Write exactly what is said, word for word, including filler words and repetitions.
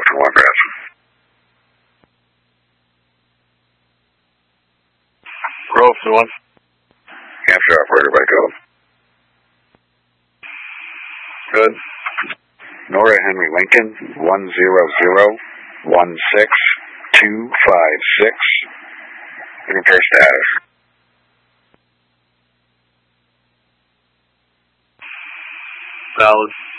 for one breath. Grove to one. Hampshire operator by go. Good. Nora Henry Lincoln, one zero zero one six two five six. Repair status. Valid.